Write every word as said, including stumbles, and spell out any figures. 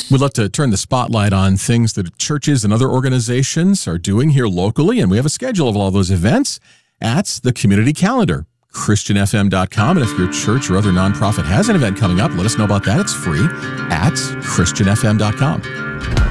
We'd love to turn the spotlight on things that churches and other organizations are doing here locally, and we have a schedule of all those events at the community calendar, christian f m dot com. And if your church or other nonprofit has an event coming up, let us know about that. It's free at christian f m dot com.